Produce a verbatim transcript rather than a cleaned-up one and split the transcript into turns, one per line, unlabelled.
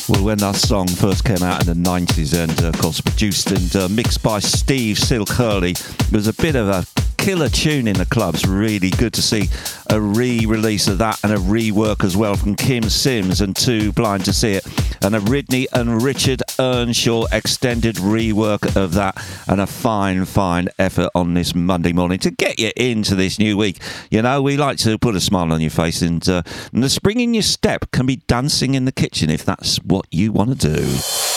Well, when that song first came out in the nineties and, uh, of course, produced and uh, mixed by Steve Silk Hurley, it was a bit of a killer tune in the clubs. Really good to see a re-release of that and a rework as well from Kim Sims and Too Blind to See It, and a Ridney and Richard Earnshaw extended rework of that, and a fine, fine effort on this Monday morning to get you into this new week. You know, we like to put a smile on your face, and, uh, and the spring in your step can be dancing in the kitchen if that's what you want to do.